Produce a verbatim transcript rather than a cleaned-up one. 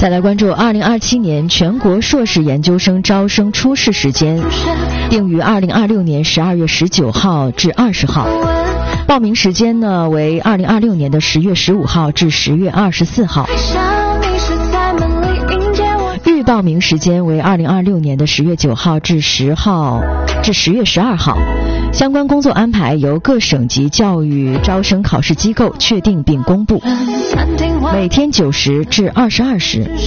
再来关注二零二七年全国硕士研究生招生初试时间，定于二零二六年十二月十九号至二十号。报名时间呢为二零二六年的十月十五号至十月二十四号。预报名时间为二零二六年的十月九号至十号至十月十二号。相关工作安排由各省级教育招生考试机构确定并公布，每天九时至二十二时。